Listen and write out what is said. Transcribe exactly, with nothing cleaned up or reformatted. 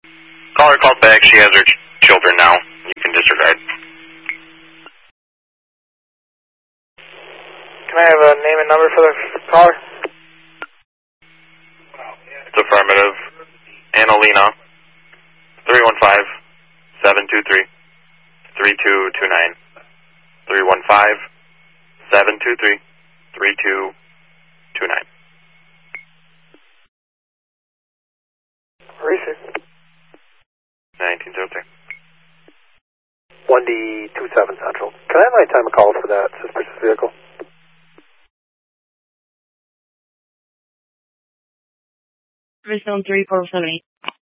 Caller called back. She has her ch children now. You can disregard. Can I have a name and number for the caller? It's affirmative. Annalena. three one five, seven two three, three two two nine. three one five, seven two three, three two two nine. Receive. nineteen oh three. one D two seven Central. Can I have my time of call for that suspicious vehicle? three seven three four seven eight.